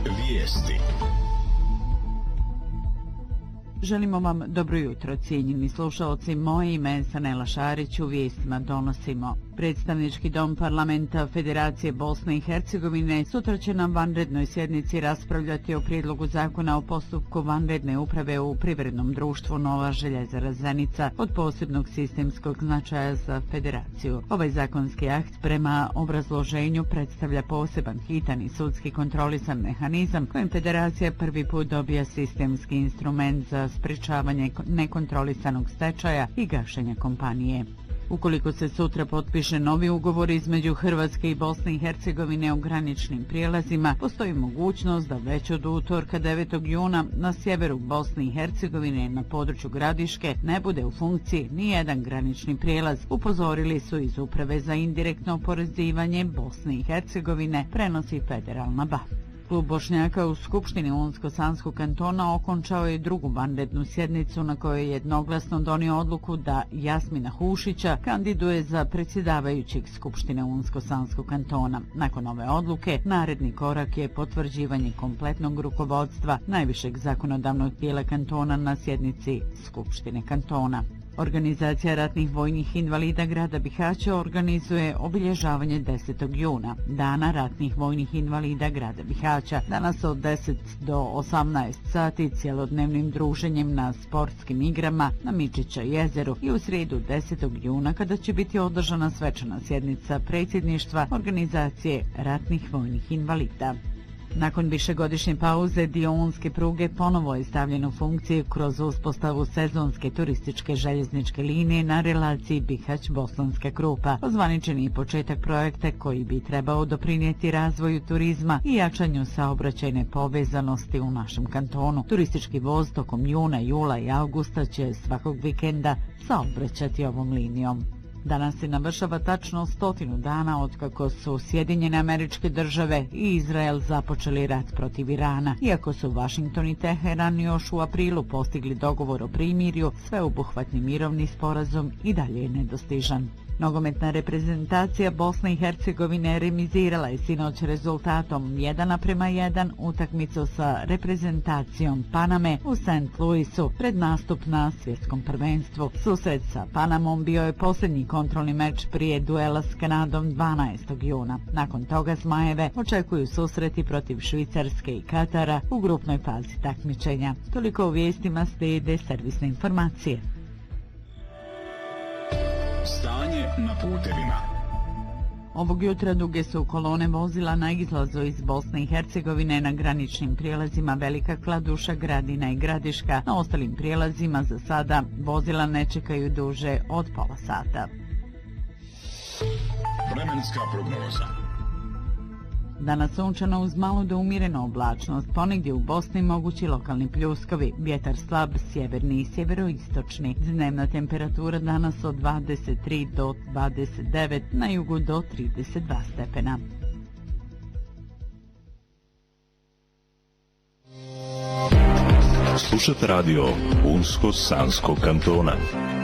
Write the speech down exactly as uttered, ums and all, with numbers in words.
Vijesti. Želimo vam dobro jutro, cijenjeni slušalci. Moje ime je Sanela Šarić, u vijestima donosimo. Predstavnički dom parlamenta Federacije Bosne i Hercegovine sutra će na vanrednoj sjednici raspravljati o prijedlogu zakona o postupku vanredne uprave u privrednom društvu Nova željezara Zenica od posebnog sistemskog značaja za federaciju. Ovaj zakonski akt prema obrazloženju predstavlja poseban, hitan i sudski kontrolisan mehanizam kojim federacija prvi put dobija sistemski instrument za sprečavanje nekontrolisanog stečaja i gašenja kompanije. Ukoliko se sutra potpiše novi ugovor između Hrvatske i Bosne i Hercegovine o graničnim prijelazima, postoji mogućnost da već od utorka devetog juna na sjeveru Bosne i Hercegovine na području Gradiške ne bude u funkciji ni jedan granični prijelaz, upozorili su iz Uprave za indirektno oporezivanje Bosne i Hercegovine, prenosi Federalna B A. Klub Bošnjaka u Skupštini Unsko-Sanskog kantona okončao je drugu vanrednu sjednicu na kojoj je jednoglasno donio odluku da Jasmina Hušića kandiduje za predsjedavajućeg Skupštine Unsko-Sanskog kantona. Nakon ove odluke, naredni korak je potvrđivanje kompletnog rukovodstva najvišeg zakonodavnog tijela kantona na sjednici Skupštine kantona. Organizacija ratnih vojnih invalida grada Bihaća organizuje obilježavanje desetog juna, Dana ratnih vojnih invalida grada Bihaća. Danas od deset do osamnaest sati cjelodnevnim druženjem na sportskim igrama na Mičića jezeru i u srijedu desetog juna kada će biti održana svečana sjednica predsjedništva organizacije ratnih vojnih invalida. Nakon višegodišnje pauze dio unske pruge ponovo je stavljen u funkciju kroz uspostavu sezonske turističke željezničke linije na relaciji Bihać-Bosanska Krupa. Ozvaničen je početak projekta koji bi trebao doprinijeti razvoju turizma i jačanju saobraćajne povezanosti u našem kantonu. Turistički voz tokom juna, jula i augusta će svakog vikenda saobraćati ovom linijom. Danas se navršava tačno stotinu dana otkako su Sjedinjene Američke Države i Izrael započeli rat protiv Irana. Iako su Washington i Teheran još u aprilu postigli dogovor o primirju, sveobuhvatni mirovni sporazum i dalje je nedostižan. Nogometna reprezentacija Bosne i Hercegovine remizirala je sinoć rezultatom jedan naprema jedan utakmicu sa reprezentacijom Paname u Saint Louisu pred nastup na svjetskom prvenstvu. Susret sa Panamom bio je posljednji kontrolni meč prije duela s Kanadom dvanaestog juna. Nakon toga Zmajeve očekuju susreti protiv Švicarske i Katara u grupnoj fazi takmičenja. Toliko u vijestima, slijede servisne informacije. Stanje na putevima. Ovog jutra duge su kolone vozila na izlazu iz Bosne i Hercegovine na graničnim prijelazima Velika Kladuša, Gradina i Gradiška. Na ostalim prijelazima za sada vozila ne čekaju duže od pola sata. Vremenska prognoza. Danas sunčano uz malo do umjerenu oblačnost, ponegdje u Bosni mogući lokalni pljuskovi, vjetar slab, sjeverni i sjeveroistočni. Dnevna temperatura danas od dvadeset tri do dvadeset devet, na jugu do trideset dva stepena. Slušate radio Unsko-Sanskog kantona.